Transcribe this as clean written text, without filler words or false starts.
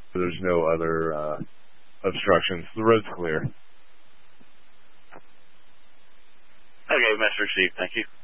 There's no other obstructions. The road's clear. Okay, message received. Thank you.